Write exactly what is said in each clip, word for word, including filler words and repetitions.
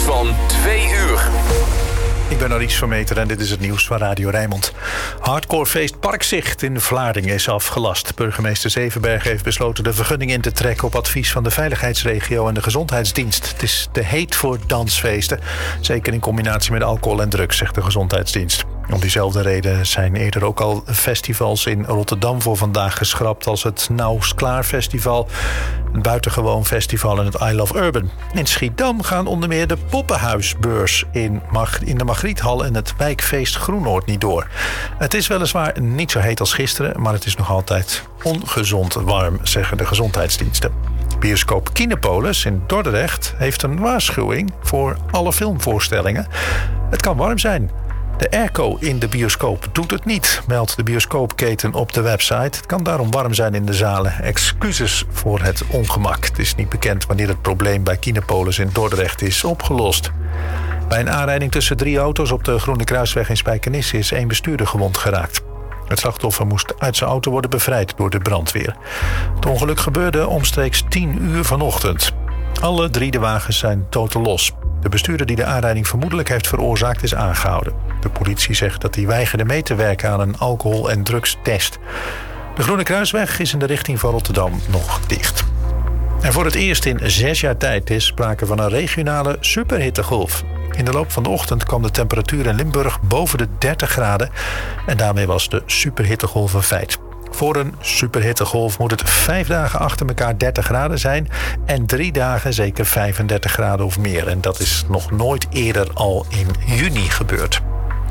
van twee uur. Ik ben Aries Vermeter en dit is het nieuws van Radio Rijnmond. Hardcorefeest Parkzicht in Vlaardingen is afgelast. Burgemeester Zevenberg heeft besloten de vergunning in te trekken op advies van de veiligheidsregio en de gezondheidsdienst. Het is te heet voor dansfeesten, zeker in combinatie met alcohol en drugs, zegt de gezondheidsdienst. Om diezelfde reden zijn eerder ook al festivals in Rotterdam voor vandaag geschrapt, als het Nouws Klaar Festival, een buitengewoon festival en het I Love Urban. In Schiedam gaan onder meer de Poppenhuisbeurs in, Mag- in de Magriethal en het wijkfeest Groenoord niet door. Het is weliswaar niet zo heet als gisteren, maar het is nog altijd ongezond warm, zeggen de gezondheidsdiensten. Bioscoop Kinepolis in Dordrecht heeft een waarschuwing voor alle filmvoorstellingen. Het kan warm zijn. De airco in de bioscoop doet het niet, meldt de bioscoopketen op de website. Het kan daarom warm zijn in de zalen. Excuses voor het ongemak. Het is niet bekend wanneer het probleem bij Kinepolis in Dordrecht is opgelost. Bij een aanrijding tussen drie auto's op de Groene Kruisweg in Spijkenisse is één bestuurder gewond geraakt. Het slachtoffer moest uit zijn auto worden bevrijd door de brandweer. Het ongeluk gebeurde omstreeks tien uur vanochtend. Alle drie de wagens zijn totaal los. De bestuurder die de aanrijding vermoedelijk heeft veroorzaakt is aangehouden. De politie zegt dat hij weigerde mee te werken aan een alcohol- en drugstest. De Groene Kruisweg is in de richting van Rotterdam nog dicht. En voor het eerst in zes jaar tijd is sprake van een regionale superhittegolf. In de loop van de ochtend kwam de temperatuur in Limburg boven de dertig graden. En daarmee was de superhittegolf een feit. Voor een superhittegolf moet het vijf dagen achter elkaar dertig graden zijn en drie dagen zeker vijfendertig graden of meer. En dat is nog nooit eerder al in juni gebeurd.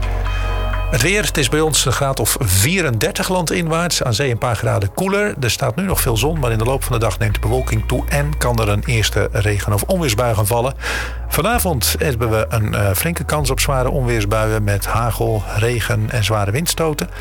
Het weer, het is bij ons een graad of vierendertig landinwaarts, aan zee een paar graden koeler. Er staat nu nog veel zon, maar in de loop van de dag neemt de bewolking toe en kan er een eerste regen- of onweersbui gaan vallen. Vanavond hebben we een uh, flinke kans op zware onweersbuien met hagel, regen en zware windstoten.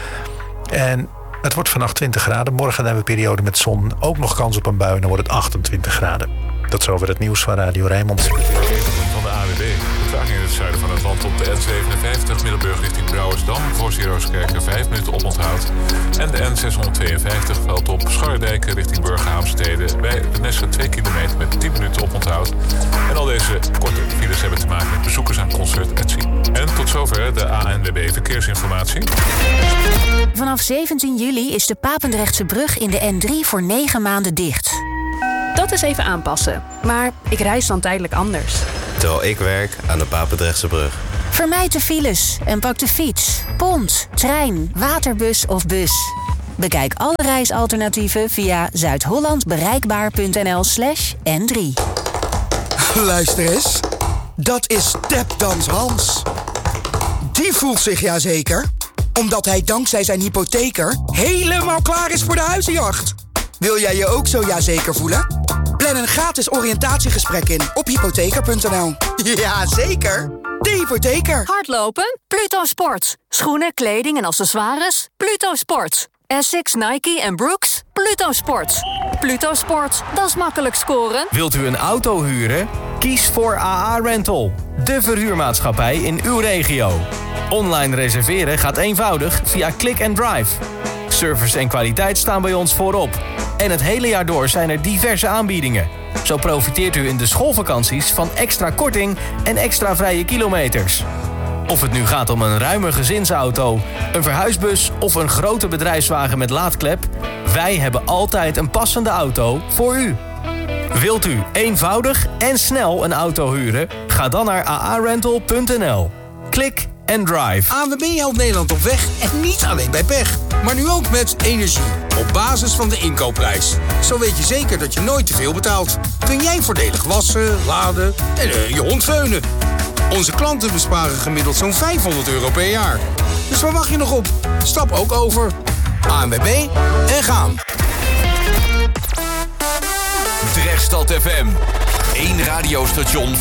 En het wordt vannacht twintig graden. Morgen hebben we een periode met zon. Ook nog kans op een bui en dan wordt het achtentwintig graden. Tot zover het nieuws van Radio Rijnmond. Van de A W B. Vertraging in het zuiden van het land op de N zevenenvijftig. Middelburg richting Brouwersdam. Voor Sieroskerken vijf minuten oponthoud. En de N zeshonderdtweeënvijftig veld op Scharredijk richting Burgerhaamstede. Bij de Nesse twee kilometer met tien minuten oponthoud. En al deze korte files hebben te maken met bezoekers aan Concert Etsy. En tot zover de A N W B Verkeersinformatie. Vanaf zeventien juli is de Papendrechtse brug in de N drie voor negen maanden dicht. Dat is even aanpassen. Maar ik reis dan tijdelijk anders. Terwijl ik werk aan de Papendrechtse brug. Vermijd de files en pak de fiets, pont, trein, waterbus of bus. Bekijk alle reisalternatieven via zuidhollandbereikbaar.nl slash N drie. Luister eens. Dat is Tapdans Hans. Die voelt zich ja zeker, omdat hij dankzij zijn hypotheker helemaal klaar is voor de huizenjacht. Wil jij je ook zo ja zeker voelen? Plan een gratis oriëntatiegesprek in op hypotheker punt n l. Ja, zeker. De hypotheker. Hardlopen? Pluto Sport. Schoenen, kleding en accessoires? Pluto Sport. Essex, Nike en Brooks? Pluto Sport. Pluto Sport, dat is makkelijk scoren. Wilt u een auto huren? Kies voor A A Rental, de verhuurmaatschappij in uw regio. Online reserveren gaat eenvoudig via Click and Drive. Service en kwaliteit staan bij ons voorop. En het hele jaar door zijn er diverse aanbiedingen. Zo profiteert u in de schoolvakanties van extra korting en extra vrije kilometers. Of het nu gaat om een ruime gezinsauto, een verhuisbus of een grote bedrijfswagen met laadklep, wij hebben altijd een passende auto voor u. Wilt u eenvoudig en snel een auto huren? Ga dan naar a a rental punt n l. Klik en drive. A N W B helpt Nederland op weg en niet alleen bij pech. Maar nu ook met energie. Op basis van de inkoopprijs. Zo weet je zeker dat je nooit te veel betaalt. Kun jij voordelig wassen, laden en uh, je hond veunen. Onze klanten besparen gemiddeld zo'n vijfhonderd euro per jaar. Dus waar wacht je nog op? Stap ook over. A N W B en gaan. Drechtstad F M. Eén radiostation